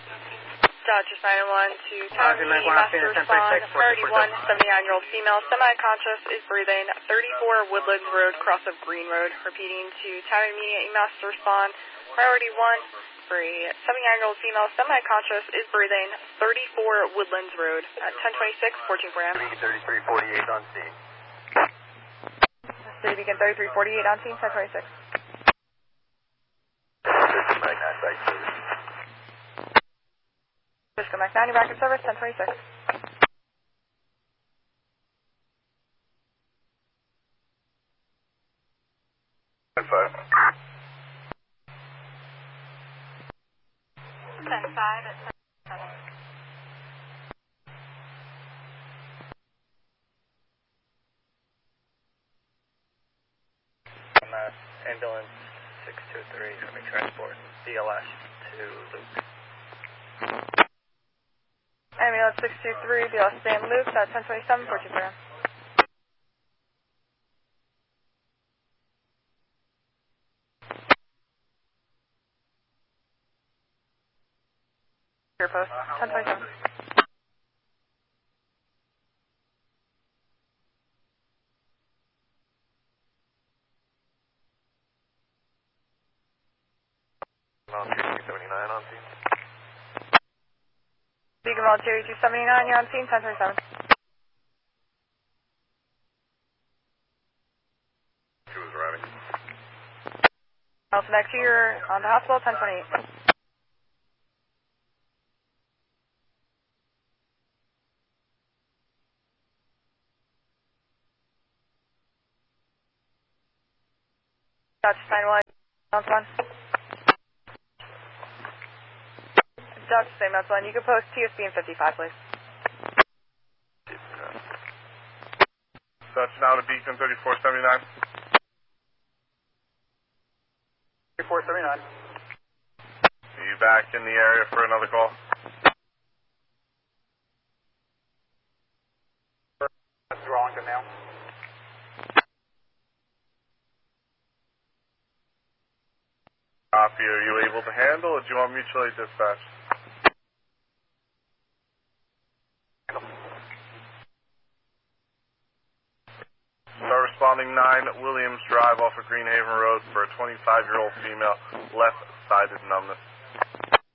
Dodge 901 to Tammany, Master Respond, priority 1, 79-year-old female, semi-conscious, is breathing, 34 Woodlands Road, cross of Green Road. Repeating to Tammany, Master Respond, priority 1, free, 79-year-old female, semi-conscious, is breathing, 34 Woodlands Road, at 1026, 14 for AM. 3348 on scene. City Beacon 3348 on scene, 1026. Cisco Mac 90 back in service, 1026. Ten five. 10-5 at 7. Ambulance 623, let me transport BLS to Luke. Ambulance 623, BLS St. Luke's at 1027, 14 for AM. Your post, 1027. Volunteer 279 on scene. Beacon Volunteer 279, you're on scene, 1027. She was arriving. Alpha next year on the hospital, 1028. Dodge 91, Mounts 1. Dodge same Mounts 1, you can post TSB in 55, please. Dutch now to Beacon 3479. 3479. Are you back in the area for another call? That's Rollington now. Copy, are you able to handle or do you want mutually dispatch? Start responding 9 Williams Drive off of Greenhaven Road for a 25-year-old female, left-sided numbness.